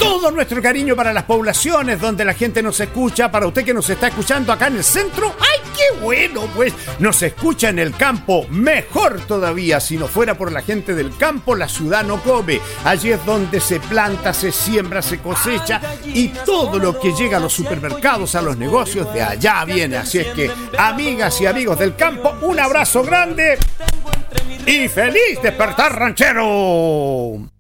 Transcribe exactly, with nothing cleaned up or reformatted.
Todo nuestro cariño para las poblaciones donde la gente nos escucha, para usted que nos está escuchando acá en el centro. ¡Ay, qué bueno! Pues nos escucha en el campo, mejor todavía. Si no fuera por la gente del campo, la ciudad no come. Allí es donde se planta, se siembra, se cosecha y todo lo que llega a los supermercados, a los negocios, de allá viene. Así es que, amigas y amigos del campo, un abrazo grande y feliz despertar ranchero.